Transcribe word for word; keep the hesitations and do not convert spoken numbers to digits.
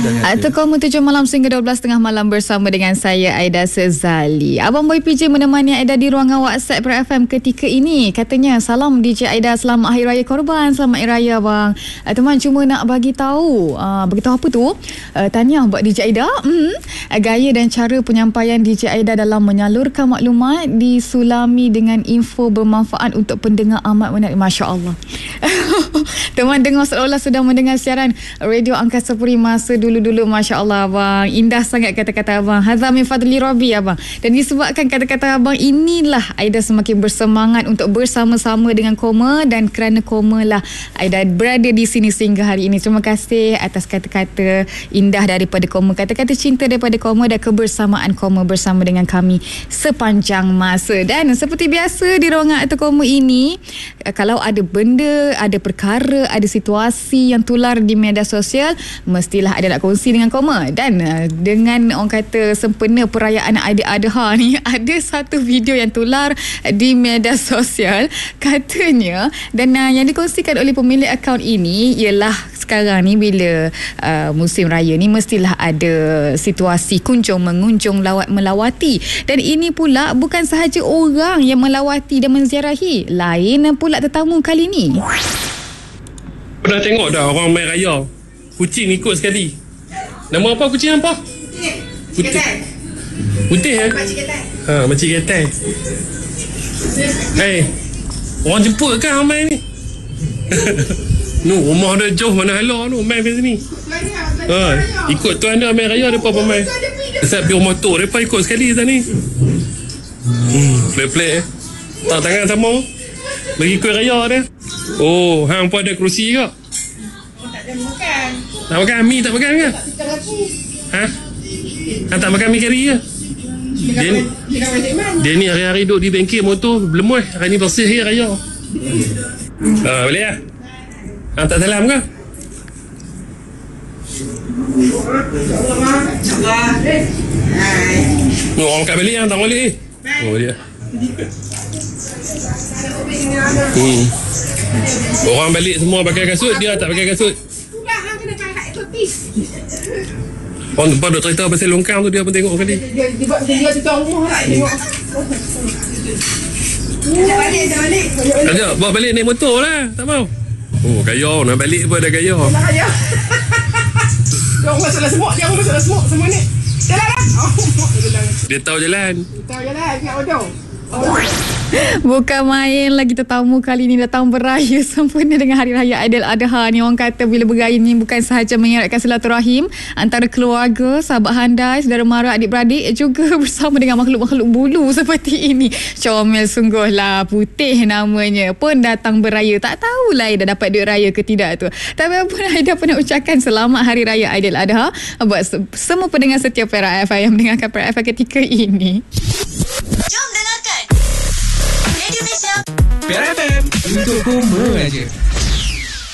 Atau koma tujuh malam sehingga dua belas tiga puluh malam bersama dengan saya Aida Sezali. Abang Boy P J menemani Aida di ruangan WhatsApp Pra F M ketika ini. Katanya, salam D J Aida, selamat Hari Raya Korban. Selamat Hari Raya bang. Uh, teman cuma nak bagi tahu, uh, bagi tahu apa tu? Uh, tahniah buat D J Aida. Mm, uh, gaya dan cara penyampaian D J Aida dalam menyalurkan maklumat disulami dengan info bermanfaat untuk pendengar amat menarik. Masya Allah. Teman dengar seolah sudah mendengar siaran Radio Angkasa Puri masa dulu-dulu. Masya Allah abang, indah sangat kata-kata abang. Hadza min fadli Rabbi abang. Dan disebabkan kata-kata abang inilah Aida semakin bersemangat untuk bersama-sama dengan Koma, dan kerana Koma lah Aida berada di sini sehingga hari ini. Terima kasih atas kata-kata indah daripada Koma, kata-kata cinta daripada Koma dan kebersamaan Koma bersama dengan kami sepanjang masa. Dan seperti biasa di ruangan atau Koma ini, kalau ada benda, ada perkara, ada situasi yang tular di media sosial, mestilah ada nak kongsi dengan Koma. Dan uh, dengan orang kata sempena perayaan Aidil-Adha ni, ada satu video yang tular di media sosial katanya, dan uh, yang dikongsikan oleh pemilik akaun ini ialah sekarang ni bila uh, musim raya ni mestilah ada situasi kunjung mengunjung, lawat melawati. Dan ini pula bukan sahaja orang yang melawati dan menziarahi, lain pula tetamu kali ni. Pernah tengok dah orang main raya, kucing ikut sekali. Nama apa kucing apa? Putih. Putih eh? Makcik Ketai. Ha, Makcik Ketai. Hei, orang jemput kan ramai ni? Nu, rumah dia jauh mana halau tu, main kat sini. Ha, ikut tuan dia main raya, depa pemain. Sebab pergi motor, depa ikut sekali kat ni. Hmm, play-play eh. Tak tangan sama. Bagi kuih raya dia. Oh, hang pun ada kerusi ke? Tak ada makan. Tak makan mi, tak makan ke? Ha? Hang tak makan mi kari ke? Dia ni, dia ni hari-hari duduk di bengkel motor berlemuh. Hari ni bersih hari raya. Ha, boleh lah. Hang tak salam ke? No, orang kat balik hang tak boleh. Oh, dia. Hmm. Orang balik semua pakai kasut, dia tak pakai kasut. Sudah, hang kena cakap eksotis. Orang tempat duk cerita pasal longkang tu, dia pun tengok kali. Dia dia buat dia cerita rumah lah, tengok. Dah balik, dah balik. Ajak, bawa balik naik motor lah, tak mau. Oh, kaya, nak balik pun dah kaya. Dah kaya. Dia orang masalah semua, dia orang masalah semua, semua ni. Jalan lah. Dia tahu jalan. Dia tahu jalan, nak bodoh. Bukan main lagi tetamu kali ni datang beraya sempena dengan Hari Raya Aidil-Adha ni. Orang kata bila beraya ni bukan sahaja mengeratkan silaturahim antara keluarga, sahabat handai, saudara mara, adik-beradik, juga bersama dengan makhluk-makhluk bulu seperti ini. Comel sungguh lah, Putih namanya pun datang beraya. Tak tahulah Aida dapat duit raya ke tidak tu. Tapi apa Aida pernah ucapkan selamat Hari Raya Aidil-Adha buat semua pendengar setia Pra F M yang mendengarkan Pra F M ketika ini. Jom dengarkan Radio Malaysia Pra F M untuk Koma aja.